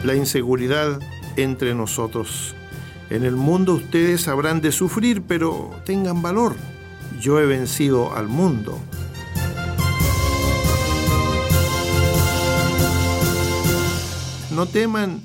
la inseguridad entre nosotros. En el mundo ustedes habrán de sufrir, pero tengan valor. Yo he vencido al mundo. No teman,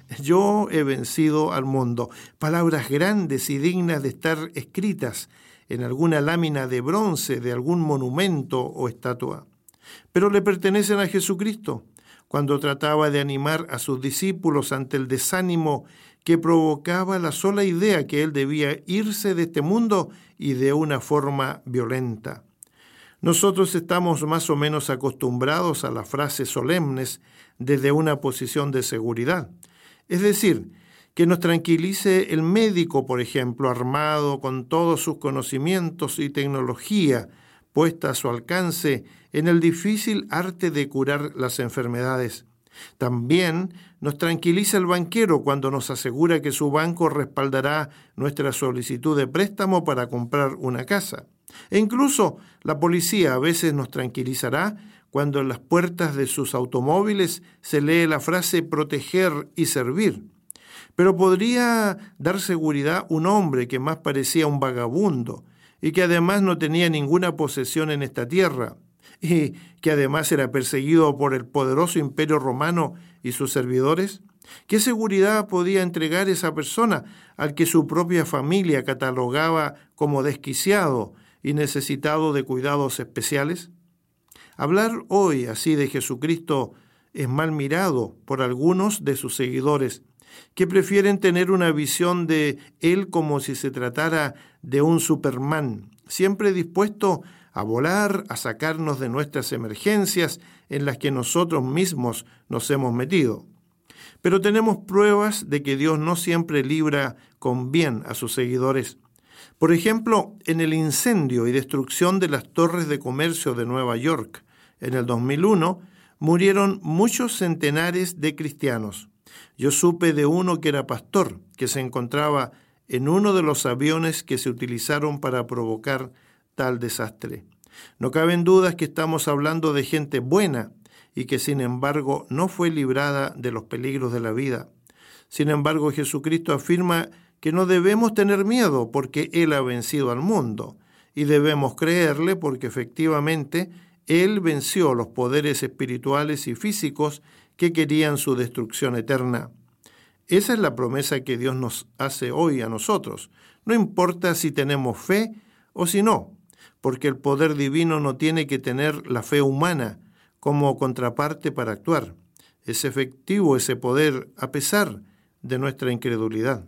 yo he vencido al mundo. Palabras grandes y dignas de estar escritas en alguna lámina de bronce de algún monumento o estatua. Pero le pertenecen a Jesucristo, cuando trataba de animar a sus discípulos ante el desánimo que provocaba la sola idea que él debía irse de este mundo y de una forma violenta. Nosotros estamos más o menos acostumbrados a las frases solemnes desde una posición de seguridad. Es decir, que nos tranquilice el médico, por ejemplo, armado con todos sus conocimientos y tecnología puesta a su alcance en el difícil arte de curar las enfermedades. También nos tranquiliza el banquero cuando nos asegura que su banco respaldará nuestra solicitud de préstamo para comprar una casa. E incluso la policía a veces nos tranquilizará cuando en las puertas de sus automóviles se lee la frase proteger y servir. Pero podría dar seguridad un hombre que más parecía un vagabundo y que además no tenía ninguna posesión en esta tierra y que además era perseguido por el poderoso imperio romano y sus servidores. ¿Qué seguridad podía entregar esa persona al que su propia familia catalogaba como desquiciado y necesitado de cuidados especiales? Hablar hoy así de Jesucristo es mal mirado por algunos de sus seguidores, que prefieren tener una visión de Él como si se tratara de un Superman, siempre dispuesto a volar, a sacarnos de nuestras emergencias en las que nosotros mismos nos hemos metido. Pero tenemos pruebas de que Dios no siempre libra con bien a sus seguidores. Por ejemplo, en el incendio y destrucción de las torres de comercio de Nueva York, en el 2001, murieron muchos centenares de cristianos. Yo supe de uno que era pastor, que se encontraba en uno de los aviones que se utilizaron para provocar tal desastre. No caben dudas que estamos hablando de gente buena y que sin embargo no fue librada de los peligros de la vida. Sin embargo, Jesucristo afirma que no debemos tener miedo porque Él ha vencido al mundo y debemos creerle porque efectivamente Él venció los poderes espirituales y físicos que querían su destrucción eterna. Esa es la promesa que Dios nos hace hoy a nosotros. No importa si tenemos fe o si no, porque el poder divino no tiene que tener la fe humana como contraparte para actuar. Es efectivo ese poder a pesar de nuestra incredulidad.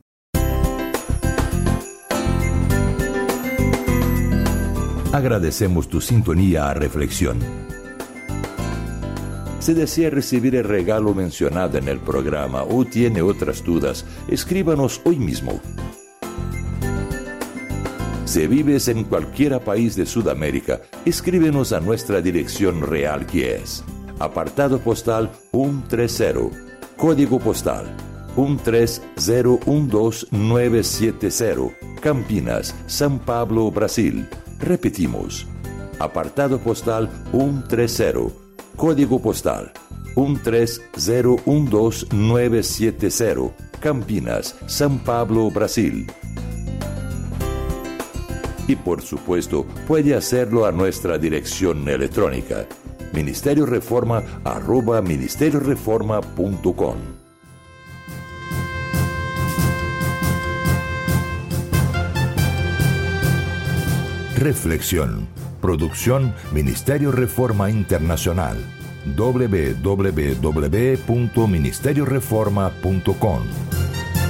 Agradecemos tu sintonía a Reflexión. Si desea recibir el regalo mencionado en el programa o tiene otras dudas, escríbanos hoy mismo. Si vives en cualquier país de Sudamérica, escríbenos a nuestra dirección real que es apartado postal 130, código postal 13012970, Campinas, São Paulo, Brasil. Repetimos, apartado postal 130, código postal 13012970, Campinas, São Paulo, Brasil. Y por supuesto, puede hacerlo a nuestra dirección electrónica, ministerioreforma@ministerioreforma.com. Reflexión. Producción Ministerio Reforma Internacional. www.ministerioreforma.com